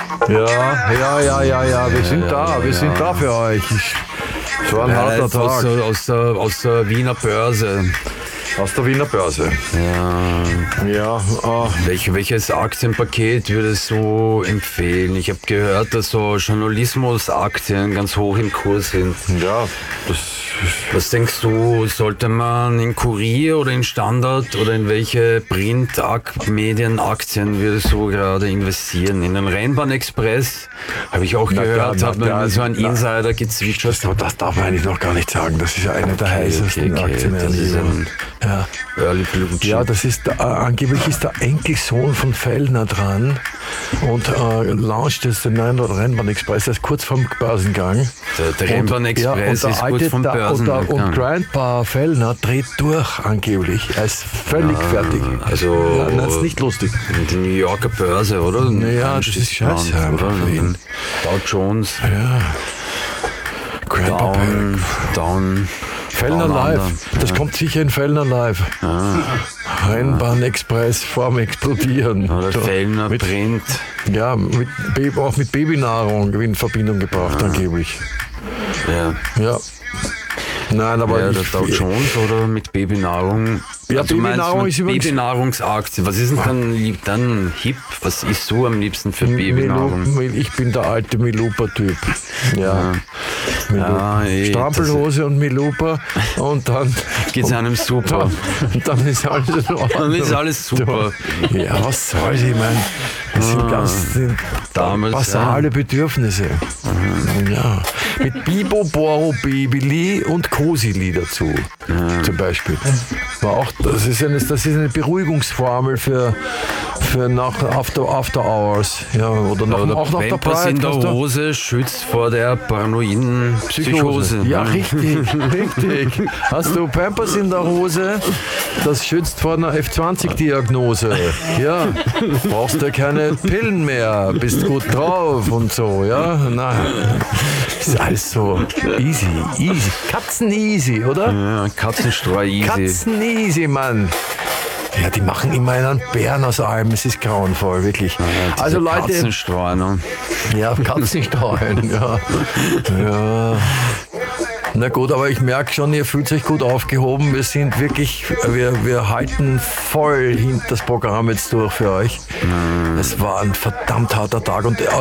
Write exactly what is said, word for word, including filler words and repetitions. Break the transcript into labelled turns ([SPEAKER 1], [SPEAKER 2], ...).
[SPEAKER 1] Ja, ja, ja, ja, ja, wir sind da, wir sind da für euch. Ich, es war ein harter
[SPEAKER 2] Live aus,
[SPEAKER 1] Tag.
[SPEAKER 2] der, aus, der, aus der Wiener Börse.
[SPEAKER 1] Aus der Wiener Börse.
[SPEAKER 2] Ja.
[SPEAKER 1] Ja, ah,
[SPEAKER 2] Welch, welches Aktienpaket würdest du empfehlen? Ich habe gehört, dass so Journalismusaktien ganz hoch im Kurs sind.
[SPEAKER 1] ja, das
[SPEAKER 2] Was denkst du, sollte man in Kurier oder in Standard oder in welche Print-Medienaktien würdest du gerade investieren? In den Rheinbahn-Express habe ich auch
[SPEAKER 1] Na
[SPEAKER 2] gehört,
[SPEAKER 1] klar,
[SPEAKER 2] hat
[SPEAKER 1] na,
[SPEAKER 2] man
[SPEAKER 1] na,
[SPEAKER 2] so ein
[SPEAKER 1] na.
[SPEAKER 2] Insider gezwitschert.
[SPEAKER 1] Das, das darf man eigentlich noch gar nicht sagen. Das ist ja eine der heißesten
[SPEAKER 2] okay, okay.
[SPEAKER 1] Aktien.
[SPEAKER 2] Das ist ein
[SPEAKER 1] ja.
[SPEAKER 2] Early Blue Chip.
[SPEAKER 1] ja, das ist, äh, angeblich ist der Enkelsohn von Fellner dran und äh, launcht jetzt den neuen Rheinbahn-Express, der ist kurz vorm Börsengang.
[SPEAKER 2] Der, der Rheinbahn-Express
[SPEAKER 1] und der
[SPEAKER 2] ist kurz
[SPEAKER 1] alte
[SPEAKER 2] vom
[SPEAKER 1] da-
[SPEAKER 2] Börsengang.
[SPEAKER 1] Und, der- und Grandpa Fellner dreht durch angeblich. Er ist völlig fertig.
[SPEAKER 2] also-
[SPEAKER 1] ja, das ist nicht lustig.
[SPEAKER 2] Die New Yorker Börse, oder?
[SPEAKER 1] Naja, das ist scheiße einfach
[SPEAKER 2] oder?
[SPEAKER 1] für ihn.
[SPEAKER 2] Dow Jones,
[SPEAKER 1] Ja. Grandpa
[SPEAKER 2] Down, Down.
[SPEAKER 1] Fellner
[SPEAKER 2] Down
[SPEAKER 1] Live.
[SPEAKER 2] Under.
[SPEAKER 1] Das kommt sicher in Fellner Live. Rheinbahn-Express vorm Explodieren.
[SPEAKER 2] Oder
[SPEAKER 1] So,
[SPEAKER 2] Fellner
[SPEAKER 1] mit,
[SPEAKER 2] Print.
[SPEAKER 1] ja, mit, Baby- auch mit Babynahrung in Verbindung gebracht angeblich.
[SPEAKER 2] Ja,
[SPEAKER 1] Ja. Nein, aber
[SPEAKER 2] ja der
[SPEAKER 1] ich,
[SPEAKER 2] Dow Jones oder mit Babynahrung.
[SPEAKER 1] Ja,
[SPEAKER 2] Also du meinst
[SPEAKER 1] Babynahrung
[SPEAKER 2] mit
[SPEAKER 1] ist übrigens-
[SPEAKER 2] Babynahrungsaktien. Was ist denn dann, lieb, dann hip? Was isst du am liebsten für Babynahrung?
[SPEAKER 1] Milu, ich bin der alte Milupa-Typ. Ja.
[SPEAKER 2] Ja, eh,
[SPEAKER 1] Strampelhose und Milupa und dann
[SPEAKER 2] Geht's einem super.
[SPEAKER 1] und dann ist alles in Ordnung.
[SPEAKER 2] Dann ist alles super.
[SPEAKER 1] Ja, was soll's, ich meine, das sind ganz sind
[SPEAKER 2] damals,
[SPEAKER 1] basale Bedürfnisse. Ja. Mit Bibo, Boro, Babyli und Kosili dazu, zum Beispiel. War auch, das, ist eine, das ist eine Beruhigungsformel für, für nach After, After Hours. Ja, oder nach,
[SPEAKER 2] Oder
[SPEAKER 1] auch nach der
[SPEAKER 2] Pampers in der
[SPEAKER 1] kannst du-
[SPEAKER 2] Hose schützt vor der paranoiden Psychose.
[SPEAKER 1] Ja, richtig, richtig. Hast du Pampers in der Hose? Das schützt vor einer F zwanzig Diagnose. Ja, brauchst du keine Pillen mehr, bist gut drauf und so, ja? Nein, ist alles so easy, easy. Katzen easy, oder?
[SPEAKER 2] Ja, Katzenstreu easy.
[SPEAKER 1] Katzen easy, Mann. Ja, die machen immer einen Bären aus allem. Es ist grauenvoll, wirklich.
[SPEAKER 2] Diese
[SPEAKER 1] Also Leute,
[SPEAKER 2] Katzenstreu, ne?
[SPEAKER 1] ja, Katzenstreuen, ja. Ja. Na gut, aber ich merke schon, ihr fühlt euch gut aufgehoben. Wir sind wirklich, wir, wir halten voll hinter das Programm jetzt durch für euch. Es war ein verdammt harter Tag und